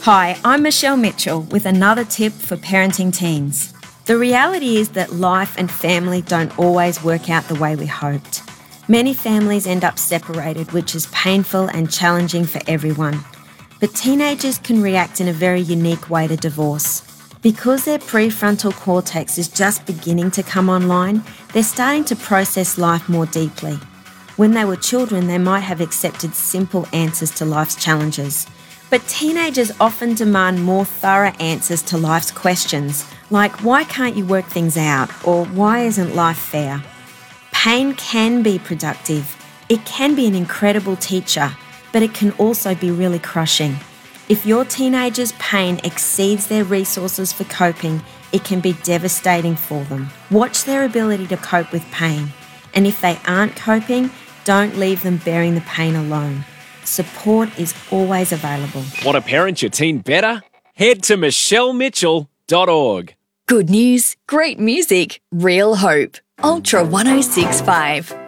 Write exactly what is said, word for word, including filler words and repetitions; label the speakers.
Speaker 1: Hi, I'm Michelle Mitchell with another tip for parenting teens. The reality is that life and family don't always work out the way we hoped. Many families end up separated, which is painful and challenging for everyone. But teenagers can react in a very unique way to divorce. Because their prefrontal cortex is just beginning to come online, they're starting to process life more deeply. When they were children, they might have accepted simple answers to life's challenges. But teenagers often demand more thorough answers to life's questions, like why can't you work things out, or why isn't life fair? Pain can be productive. It can be an incredible teacher, but it can also be really crushing. If your teenager's pain exceeds their resources for coping, it can be devastating for them. Watch their ability to cope with pain. And if they aren't coping, don't leave them bearing the pain alone. Support is always available.
Speaker 2: Want to parent your teen better? Head to michelle mitchell dot org.
Speaker 3: Good news, great music, real hope. Ultra one oh six point five.